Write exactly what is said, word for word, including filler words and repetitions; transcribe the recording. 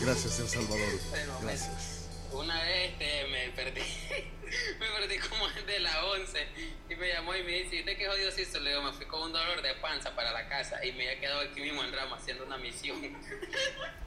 Gracias, El Salvador. Bueno, Gracias. una vez este, me perdí, me perdí como de las once y me llamó y me dice, ¿y usted qué jodido se hizo? Le digo, me fui con un dolor de panza para la casa y me había quedado aquí mismo en Rama haciendo una misión.